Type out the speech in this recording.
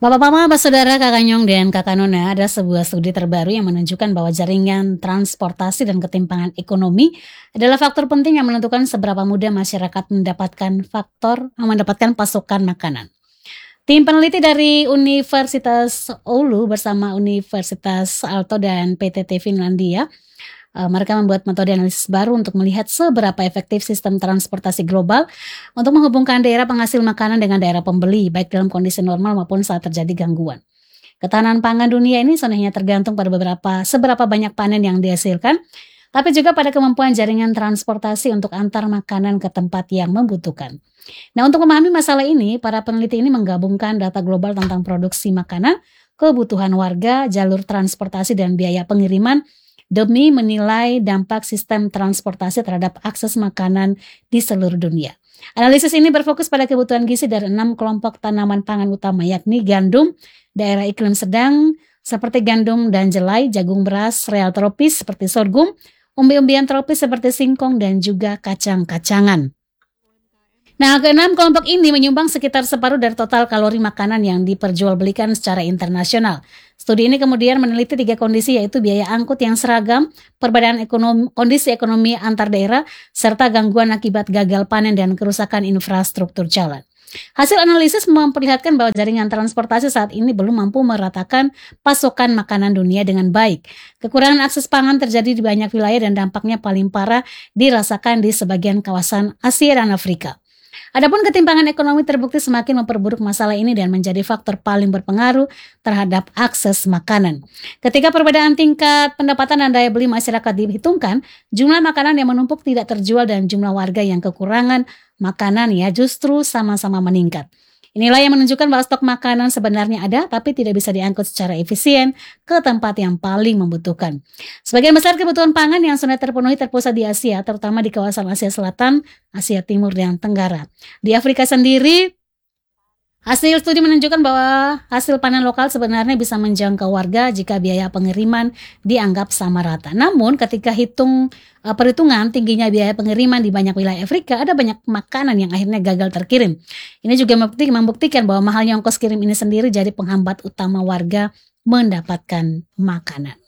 Bapak Mama, Bapak Saudara, Kakak Nyong, dan Kakak Nona, ada sebuah studi terbaru yang menunjukkan bahwa jaringan transportasi dan ketimpangan ekonomi adalah faktor penting yang menentukan seberapa mudah masyarakat mendapatkan pasokan makanan. Tim peneliti dari Universitas Oulu bersama Universitas Aalto dan PTT Finlandia, mereka membuat metode analisis baru untuk melihat seberapa efektif sistem transportasi global untuk menghubungkan daerah penghasil makanan dengan daerah pembeli, baik dalam kondisi normal maupun saat terjadi gangguan. Ketahanan pangan dunia ini sebenarnya tergantung pada seberapa banyak panen yang dihasilkan, tapi juga pada kemampuan jaringan transportasi untuk antar makanan ke tempat yang membutuhkan. Nah, untuk memahami masalah ini, para peneliti ini menggabungkan data global tentang produksi makanan, kebutuhan warga, jalur transportasi, dan biaya pengiriman demi menilai dampak sistem transportasi terhadap akses makanan di seluruh dunia. Analisis ini berfokus pada kebutuhan gizi dari 6 kelompok tanaman pangan utama, yakni gandum, daerah iklim sedang seperti gandum dan jelai, jagung beras, sereal tropis seperti sorghum, umbi-umbian tropis seperti singkong, dan juga kacang-kacangan. Nah, keenam kelompok ini menyumbang sekitar separuh dari total kalori makanan yang diperjualbelikan secara internasional. Studi ini kemudian meneliti 3 kondisi, yaitu biaya angkut yang seragam, perbedaan kondisi ekonomi antar daerah, serta gangguan akibat gagal panen dan kerusakan infrastruktur jalan. Hasil analisis memperlihatkan bahwa jaringan transportasi saat ini belum mampu meratakan pasokan makanan dunia dengan baik. Kekurangan akses pangan terjadi di banyak wilayah dan dampaknya paling parah dirasakan di sebagian kawasan Asia dan Afrika. Adapun ketimpangan ekonomi terbukti semakin memperburuk masalah ini dan menjadi faktor paling berpengaruh terhadap akses makanan. Ketika perbedaan tingkat pendapatan dan daya beli masyarakat dihitungkan, jumlah makanan yang menumpuk tidak terjual dan jumlah warga yang kekurangan makanan justru sama-sama meningkat. Inilah yang menunjukkan bahwa stok makanan sebenarnya ada, tapi tidak bisa diangkut secara efisien ke tempat yang paling membutuhkan. Sebagian besar kebutuhan pangan yang sudah terpenuhi terpusat di Asia, terutama di kawasan Asia Selatan, Asia Timur, dan Tenggara. Di Afrika sendiri, hasil studi menunjukkan bahwa hasil panen lokal sebenarnya bisa menjangkau warga jika biaya pengiriman dianggap sama rata. Namun ketika perhitungan tingginya biaya pengiriman di banyak wilayah Afrika, ada banyak makanan yang akhirnya gagal terkirim. Ini juga membuktikan bahwa mahalnya ongkos kirim ini sendiri jadi penghambat utama warga mendapatkan makanan.